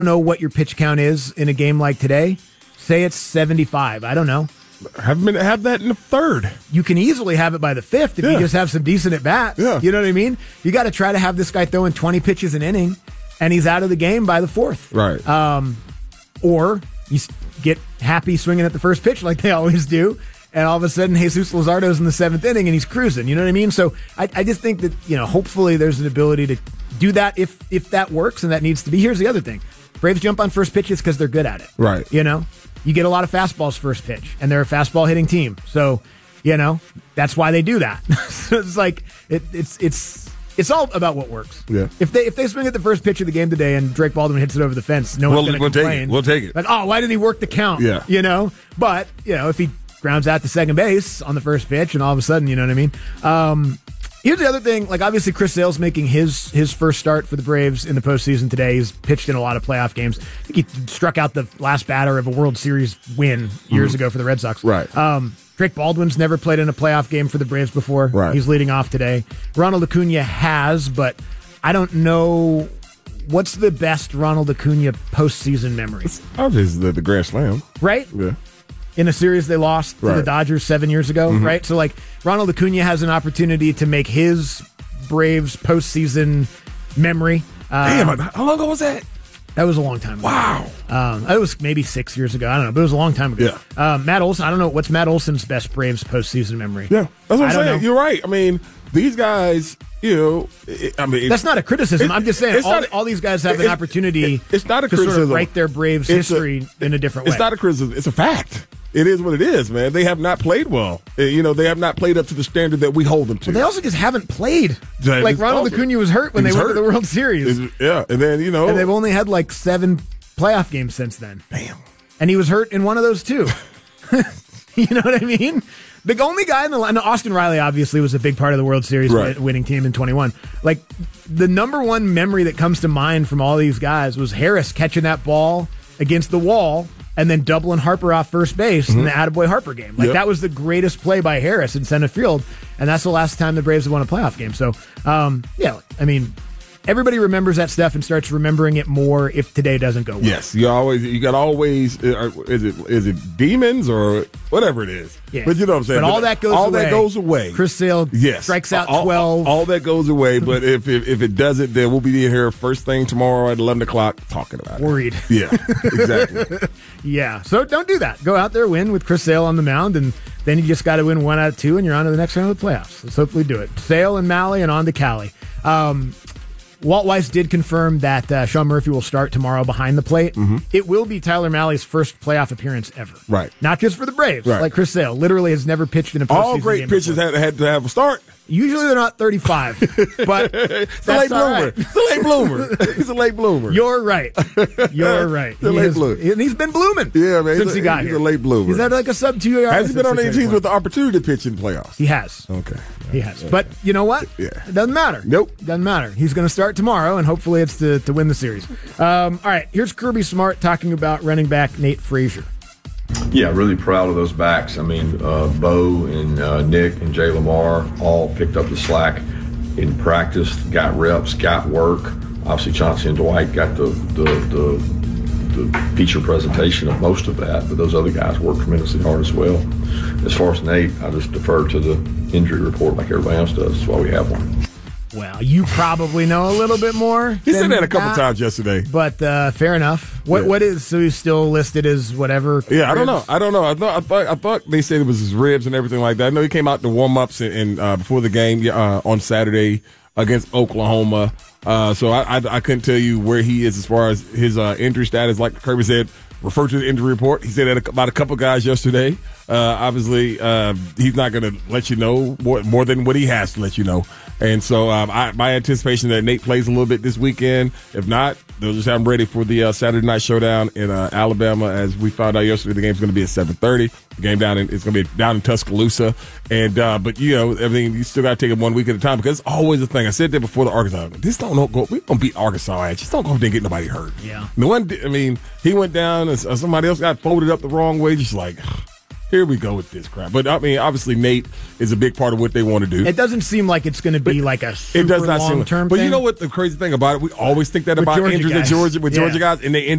know what your pitch count is in a game like today. Say it's 75. I don't know. Have that in the third. You can easily have it by the fifth if you just have some decent at bats. Yeah. You know what I mean? You got to try to have this guy throwing 20 pitches an inning, and he's out of the game by the fourth. Right. Or you get happy swinging at the first pitch like they always do, and all of a sudden Jesus Luzardo's in the seventh inning and he's cruising. You know what I mean? So I just think that, hopefully there's an ability to do that if that works, and that needs to be. Here's the other thing. Braves jump on first pitches because they're good at it. Right. You get a lot of fastballs first pitch, and they're a fastball hitting team. So, that's why they do that. So it's like it's all about what works. Yeah. If they swing at the first pitch of the game today and Drake Baldwin hits it over the fence, no one's going to complain. We'll take it. Like, oh, why didn't he work the count? Yeah. But if he grounds out to second base on the first pitch, and all of a sudden, you know what I mean. Here's the other thing. Like, obviously, Chris Sale's making his first start for the Braves in the postseason today. He's pitched in a lot of playoff games. I think he struck out the last batter of a World Series win years ago for the Red Sox. Right. Drake Baldwin's never played in a playoff game for the Braves before. Right. He's leading off today. Ronald Acuna has, but I don't know what's the best Ronald Acuna postseason memory. Obviously, the Grand Slam. Right? Yeah. In a series they lost to the Dodgers 7 years ago, right? So, Ronald Acuna has an opportunity to make his Braves postseason memory. Damn, how long ago was that? That was a long time ago. Wow. It was maybe 6 years ago. I don't know, but it was a long time ago. Yeah. Matt Olson, I don't know. What's Matt Olson's best Braves postseason memory? Yeah, that's what I'm saying. know. You're right. I mean, these guys, that's not a criticism. I'm just saying all these guys have an opportunity it's not a to criticism. sort of write their Braves history in a different way. It's not a criticism. It's a fact. It is what it is, man. They have not played well. They have not played up to the standard that we hold them to. Well, they also just haven't played. Like Ronald Acuna was hurt when they went to the World Series. Yeah, and then, And they've only had 7 playoff games since then. Damn. And he was hurt in one of those too. You know what I mean? The only guy in the line, Austin Riley obviously was a big part of the World Series winning team in 21. The number one memory that comes to mind from all these guys was Harris catching that ball against the wall and then doubling Harper off first base in the Attaboy Harper game. That was the greatest play by Harris in center field, and that's the last time the Braves have won a playoff game. So, everybody remembers that stuff and starts remembering it more if today doesn't go well. Yes, you got always. Is it demons or whatever it is? Yeah. But you know what I'm saying. But all that goes away. Chris Sale strikes out 12. All that goes away. But if it doesn't, then we'll be here first thing tomorrow at 11 o'clock talking about it. Worried. Yeah, exactly. Yeah. So don't do that. Go out there, win with Chris Sale on the mound, and then you just got to win 1 out of 2, and you're on to the next round of the playoffs. Let's hopefully do it. Sale and Malley, and on to Cali. Walt Weiss did confirm that Sean Murphy will start tomorrow behind the plate. It will be Tyler Malley's first playoff appearance ever. Right. Not just for the Braves. Right. Like Chris Sale. Literally has never pitched in a postseason All great game pitchers before. had to have a start. Usually they're not 35, but It's a late bloomer. Right. It's a late bloomer. He's a late bloomer. You're right. You're right. He's a late bloomer. And he's been blooming since he got here. He's a late bloomer. He's had a sub 2 ERA. Has he been on any teams with the opportunity to pitch in playoffs? He has. Okay. He has. But you know what? Yeah. It doesn't matter. Nope. Doesn't matter. He's going to start tomorrow, and hopefully it's to win the series. All right. Here's Kirby Smart talking about running back Nate Frazier. Yeah, really proud of those backs. I mean, Bo and Nick and Jay Lamar all picked up the slack in practice, got reps, got work. Obviously, Chauncey and Dwight got the feature presentation of most of that, but those other guys worked tremendously hard as well. As far as Nate, I just defer to the injury report like everybody else does. That's why we have one. Well, you probably know a little bit more. He said that a couple times yesterday. But fair enough. What is, so he's still listed as whatever? Yeah, I don't know. I thought they said it was his ribs and everything like that. I know he came out to warm ups and before the game on Saturday against Oklahoma. So I couldn't tell you where he is as far as his injury status. Like Kirby said, refer to the injury report. He said that about a couple guys yesterday. Obviously, he's not going to let you know more than what he has to let you know. And so my anticipation that Nate plays a little bit this weekend. If not, they'll just have him ready for the Saturday night showdown in Alabama. As we found out yesterday, the game's going to be at 7:30. The game it's going to be down in Tuscaloosa. And but everything, you still got to take it 1 week at a time because it's always a thing. I said that before the Arkansas. We're going to beat Arkansas. Just don't go there and get nobody hurt. Yeah. He went down and somebody else got folded up the wrong way. Just like. Here we go with this crap. But, I mean, obviously Nate is a big part of what they want to do. It doesn't seem like it's going to be like a super long-term thing. But you know what the crazy thing about it? We always think that With about Georgia injuries guys. with Georgia guys, and they end